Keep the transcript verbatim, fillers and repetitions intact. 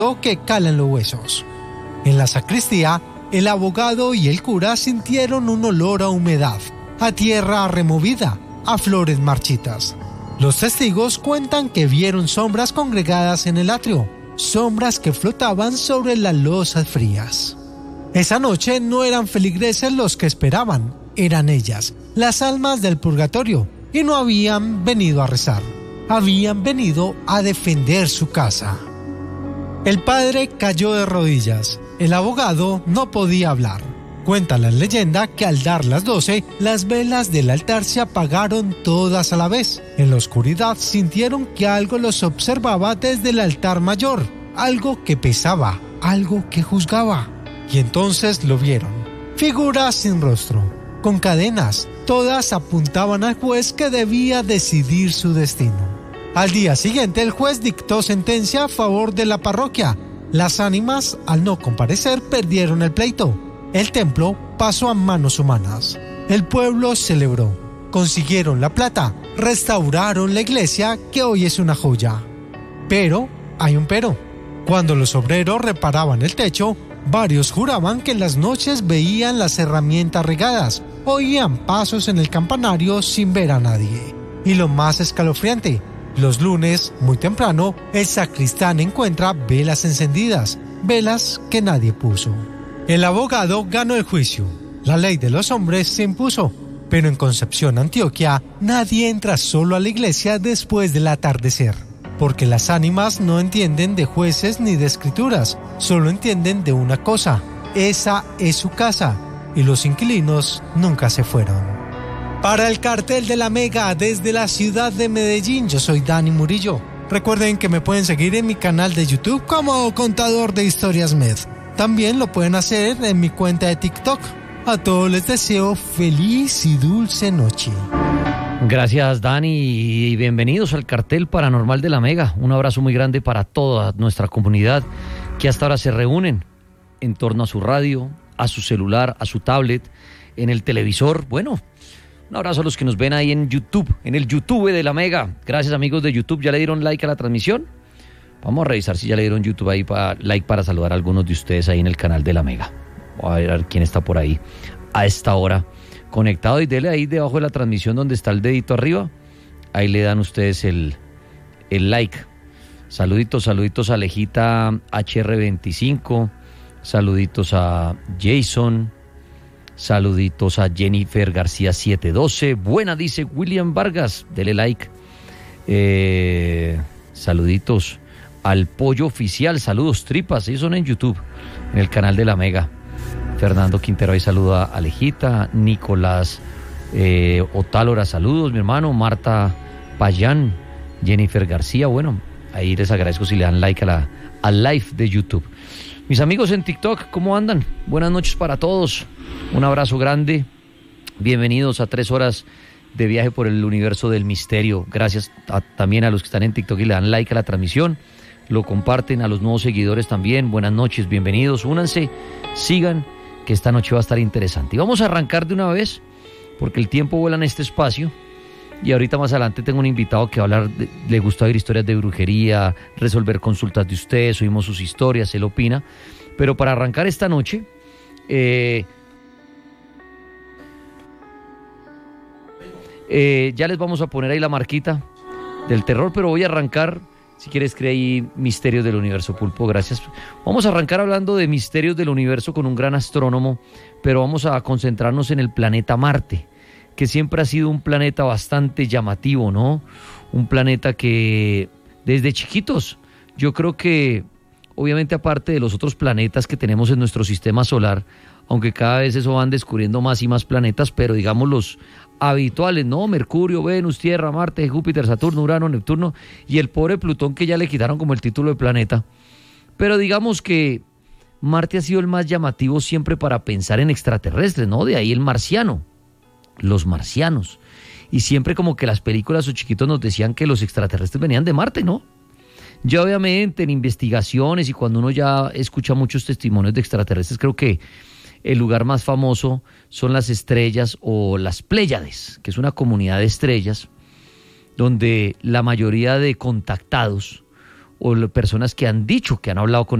que calan los huesos. En la sacristía, el abogado y el cura sintieron un olor a humedad, a tierra removida, a flores marchitas. Los testigos cuentan que vieron sombras congregadas en el atrio, sombras que flotaban sobre las losas frías. Esa noche no eran feligreses los que esperaban, eran ellas, las almas del purgatorio, y no habían venido a rezar, habían venido a defender su casa. El padre cayó de rodillas, el abogado no podía hablar. Cuenta la leyenda que al dar las doce, las velas del altar se apagaron todas a la vez. En la oscuridad sintieron que algo los observaba desde el altar mayor, algo que pesaba, algo que juzgaba. Y entonces lo vieron. Figuras sin rostro, con cadenas, todas apuntaban al juez que debía decidir su destino. Al día siguiente el juez dictó sentencia a favor de la parroquia. Las ánimas, al no comparecer, perdieron el pleito. El templo pasó a manos humanas. El pueblo celebró. Consiguieron la plata. Restauraron la iglesia, que hoy es una joya. Pero hay un pero. Cuando los obreros reparaban el techo, varios juraban que en las noches veían las herramientas regadas, oían pasos en el campanario sin ver a nadie. Y lo más escalofriante, los lunes, muy temprano, el sacristán encuentra velas encendidas, velas que nadie puso. El abogado ganó el juicio. La ley de los hombres se impuso. Pero en Concepción, Antioquia, nadie entra solo a la iglesia después del atardecer. Porque las ánimas no entienden de jueces ni de escrituras, solo entienden de una cosa: esa es su casa, y los inquilinos nunca se fueron. Para el Cartel de la Mega desde la ciudad de Medellín, yo soy Dani Murillo. Recuerden que me pueden seguir en mi canal de YouTube como Contador de Historias Med. También lo pueden hacer en mi cuenta de TikTok. A todos les deseo feliz y dulce noche. Gracias, Dani, y bienvenidos al Cartel Paranormal de la Mega. Un abrazo muy grande para toda nuestra comunidad que hasta ahora se reúnen en torno a su radio, a su celular, a su tablet, en el televisor. Bueno, un abrazo a los que nos ven ahí en YouTube, en el YouTube de la Mega. Gracias, amigos de YouTube. ¿Ya le dieron like a la transmisión? Vamos a revisar si ya le dieron YouTube ahí para like para saludar a algunos de ustedes ahí en el canal de la Mega. Voy a ver, a ver quién está por ahí a esta hora conectado, y dele ahí debajo de la transmisión donde está el dedito arriba. Ahí le dan ustedes el, el like. Saluditos, saluditos a Alejita H R veinticinco. Saluditos a Jason. Saluditos a Jennifer García setecientos doce. Buena, dice William Vargas. Dele like. Eh, saluditos al Pollo Oficial. Saludos, tripas. Ellos son en YouTube, en el canal de la Mega. Fernando Quintero ahí saluda a Alejita. Nicolás eh, Otálora, saludos, mi hermano. Marta Payán. Jennifer García. Bueno, ahí les agradezco si le dan like a la, al live de YouTube. Mis amigos en TikTok, ¿cómo andan? Buenas noches para todos. Un abrazo grande. Bienvenidos a tres horas de viaje por el universo del misterio. Gracias a, también a los que están en TikTok y le dan like a la transmisión. Lo comparten, a los nuevos seguidores también. Buenas noches, bienvenidos. Únanse, sigan, que esta noche va a estar interesante. Y vamos a arrancar de una vez, porque el tiempo vuela en este espacio. Y ahorita más adelante tengo un invitado que va a hablar, de, le gusta oír historias de brujería, resolver consultas de ustedes, oímos sus historias, él opina. Pero para arrancar esta noche, eh, eh, ya les vamos a poner ahí la marquita del terror, pero voy a arrancar, si quieres, cree ahí Misterios del Universo, Pulpo, gracias. Vamos a arrancar hablando de misterios del universo con un gran astrónomo, pero vamos a concentrarnos en el planeta Marte, que siempre ha sido un planeta bastante llamativo, ¿no? Un planeta que desde chiquitos, yo creo que obviamente aparte de los otros planetas que tenemos en nuestro sistema solar, aunque cada vez eso van descubriendo más y más planetas, pero digamos los habituales, ¿no? Mercurio, Venus, Tierra, Marte, Júpiter, Saturno, Urano, Neptuno y el pobre Plutón, que ya le quitaron como el título de planeta. Pero digamos que Marte ha sido el más llamativo siempre para pensar en extraterrestres, ¿no? De ahí el marciano. Los marcianos, y siempre como que las películas o chiquitos nos decían que los extraterrestres venían de Marte, ¿no? Ya obviamente en investigaciones y cuando uno ya escucha muchos testimonios de extraterrestres, creo que el lugar más famoso son las estrellas o las Pléyades, que es una comunidad de estrellas donde la mayoría de contactados o personas que han dicho que han hablado con